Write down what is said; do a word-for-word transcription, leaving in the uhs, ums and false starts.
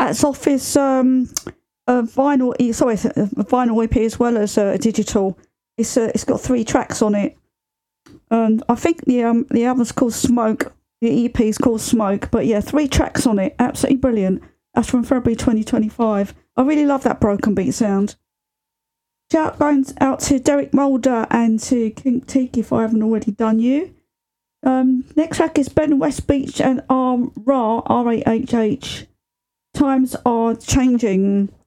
that's off his um, uh, vinyl. E- sorry, a vinyl E P as well as uh, a digital. It's uh, it's got three tracks on it. Um, I think the um the album's called Smoke. The E P's called Smoke. But yeah, three tracks on it. Absolutely brilliant. That's from February twenty twenty-five. I really love that broken beat sound. Shout going out to Derek Mulder and to King Teak if I haven't already done you. Um, next track is Ben West Beach and R Rah R A H H. Times are changing.